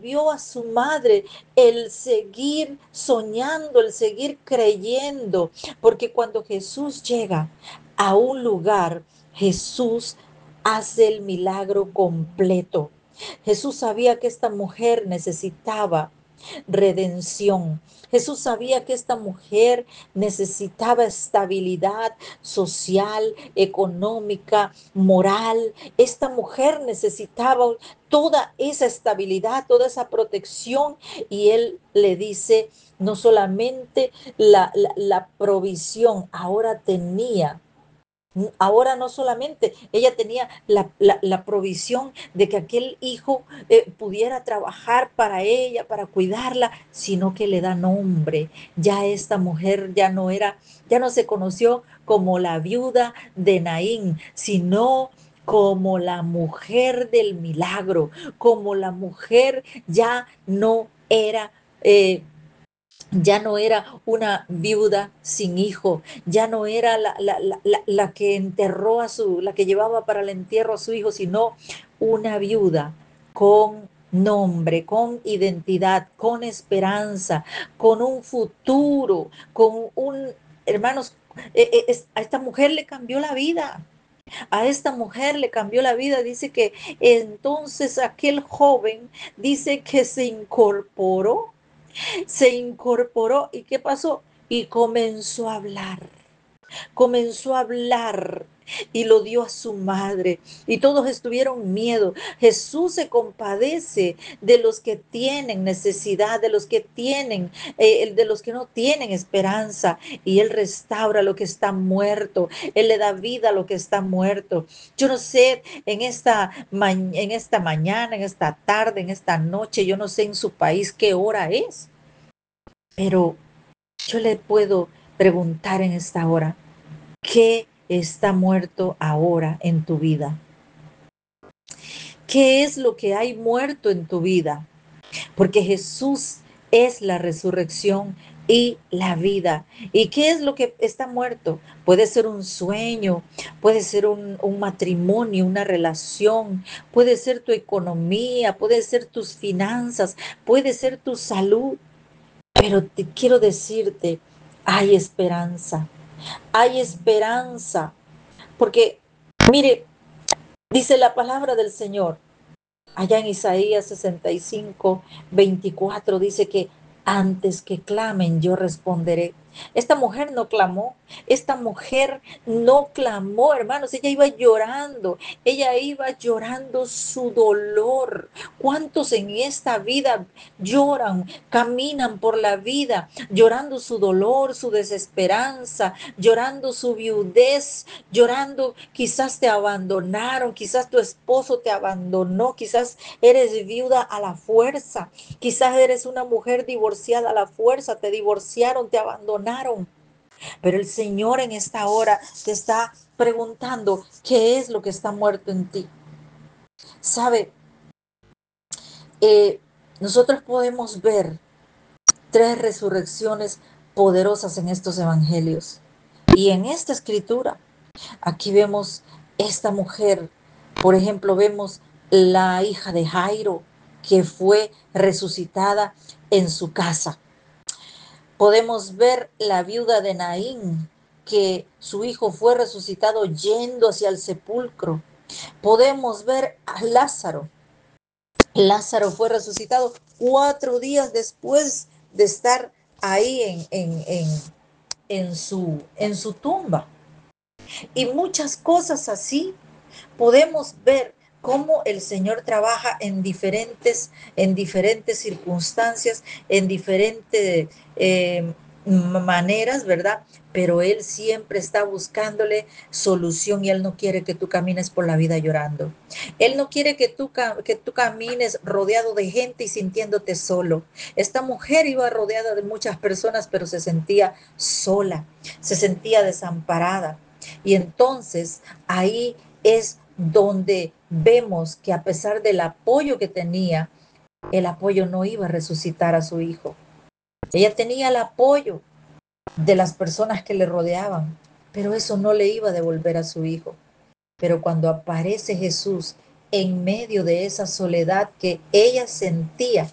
devolvió a su madre el seguir soñando, el seguir creyendo, porque cuando Jesús llega a un lugar, Jesús hace el milagro completo. Jesús sabía que esta mujer necesitaba redención. Jesús sabía que esta mujer necesitaba estabilidad social, económica, moral. Esta mujer necesitaba toda esa estabilidad, toda esa protección. Y él le dice, no solamente la provisión, ahora no solamente ella tenía la provisión de que aquel hijo pudiera trabajar para ella, para cuidarla, sino que le da nombre. Ya esta mujer ya no se conoció como la viuda de Naín, sino como la mujer del milagro, como la mujer eh, ya no era una viuda sin hijo, ya no era la que la que llevaba para el entierro a su hijo, sino una viuda con nombre, con identidad, con esperanza, con un futuro, hermanos, a esta mujer le cambió la vida. A esta mujer le cambió la vida. Dice que entonces aquel joven dice que se incorporó y ¿qué pasó? Y comenzó a hablar y lo dio a su madre y todos estuvieron miedo. Jesús se compadece de los que tienen necesidad, de los que no tienen esperanza, y él restaura lo que está muerto, él le da vida a lo que está muerto. Yo no sé en esta mañana, en esta tarde, en esta noche, yo no sé en su país qué hora es, pero yo le puedo preguntar en esta hora, ¿qué está muerto ahora en tu vida? ¿Qué es lo que hay muerto en tu vida? Porque Jesús es la resurrección y la vida. ¿Y qué es lo que está muerto? Puede ser un sueño, puede ser un matrimonio, una relación, puede ser tu economía, puede ser tus finanzas, puede ser tu salud. Pero te quiero decirte, hay esperanza, hay esperanza, porque mire, dice la palabra del Señor, allá en Isaías 65:24, dice que antes que clamen, yo responderé. Esta mujer no clamó, hermanos, ella iba llorando su dolor. ¿Cuántos en esta vida lloran, caminan por la vida, llorando su dolor, su desesperanza, llorando su viudez, llorando? Quizás te abandonaron, quizás tu esposo te abandonó, quizás eres viuda a la fuerza, quizás eres una mujer divorciada a la fuerza, te divorciaron, te abandonaron. Pero el Señor en esta hora te está preguntando qué es lo que está muerto en ti. ¿Sabe? Eh, Nosotros podemos ver tres resurrecciones poderosas en estos evangelios. Y en esta escritura, aquí vemos esta mujer, por ejemplo, vemos la hija de Jairo, que fue resucitada en su casa. Podemos ver la viuda de Naín, que su hijo fue resucitado yendo hacia el sepulcro. Podemos ver a Lázaro. Lázaro fue resucitado 4 días después de estar ahí en su tumba. Y muchas cosas así podemos ver cómo el Señor trabaja en diferentes circunstancias, en diferentes maneras, ¿verdad? Pero Él siempre está buscándole solución y Él no quiere que tú camines por la vida llorando. Él no quiere que tú camines rodeado de gente y sintiéndote solo. Esta mujer iba rodeada de muchas personas, pero se sentía sola, se sentía desamparada. Y entonces ahí es donde vemos que a pesar del apoyo que tenía, el apoyo no iba a resucitar a su hijo. Ella tenía el apoyo de las personas que le rodeaban, pero eso no le iba a devolver a su hijo. Pero cuando aparece Jesús en medio de esa soledad que ella sentía,